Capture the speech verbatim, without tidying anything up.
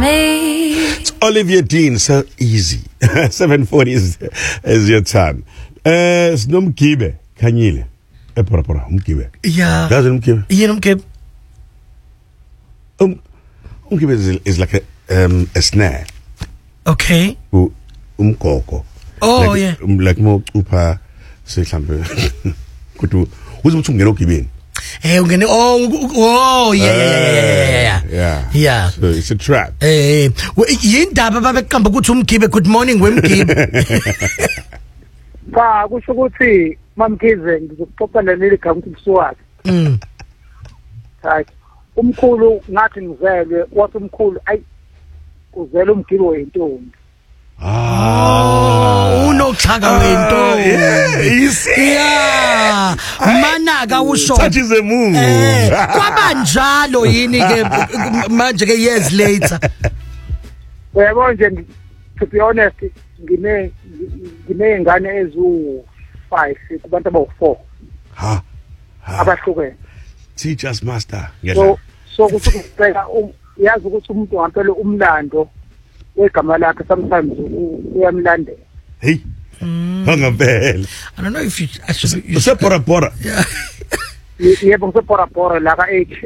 It's Olivia Dean, so easy. seven forty is, is your time. Uh, Snomkibe, Kanyile. Epora pora, umkibe. Yeah. That's umkibe. Yeah, umkibe. Um, umkibe is, is like a, um, a snare. Okay. Umkoko. Oh, like, yeah. Um, like more upa, say something. Kutu, who's umchungero kibin? Hey, ungene oh oh yeah yeah yeah yeah yeah yeah. So it's a trap. Eh, yindaba babeqamba ukuthi umgibe good morning wemgibe. Cha kusho ukuthi mamkhize ngizokuxoxela leli gama ukuthi msuwakhe. Mm. Hayi umkhulu ngathi ngizelwe wathi umkhulu ayi uzela umgibe wentombi. Ah, unoxhaka wento. Yeah, you see. Yeah. Manaka usho. Such is a move. Eh, kwaba njalo yini ke manje ke years later. Yebo nje to be honest ngine ngine ngane ezu five kubantu abawu four. Ha. Abahlukene. Teach us master. So so kuthi kuphela yazi ukuthi umuntu ngampela umlando wegama lakhe sometimes uyamlandela. Hey. Ngavela. I don't know if you I should Usepora pora. Yebo usepora pora la ka eight.